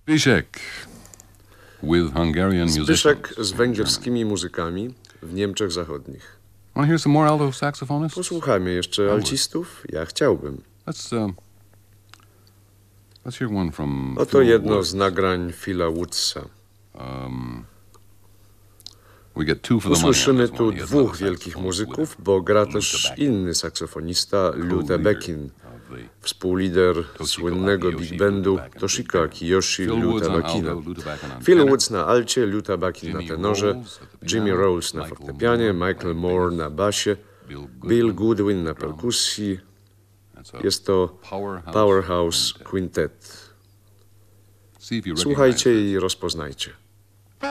Zbyszek with Hungarian Zbyszek musicians. z węgierskimi muzykami w Niemczech Zachodnich. Want to hear some more alto saxophonists? Posłuchajmy jeszcze altistów? Ja chciałbym. Let's hear one from Oto Phil jedno Woods. z nagrań Phila Woodsa. We get two for the money on Usłyszymy this tu one. He has dwóch another wielkich saxophonist muzyków, with bo gra Luther też Beckin, inny saksofonista, Luther co-leader Beckin, of the współlider Toshiko słynnego Akiyoshi big bandu Luther Beckin. Toshiko Akiyoshi Phil Woods Luther on Beckina. alto, Luther Beckin on Phil tenor, Woods na alcie, Luther Beckin na Jimmy tenorze, Rolls at the Jimmy piano, Rolls na Michael fortepianie, Moore Michael na Moore bass, na basie, Bill Goodwin na perkusji. That's a Jest to Powerhouse Quintet. Quintet. See if you recognize Słuchajcie this. i rozpoznajcie.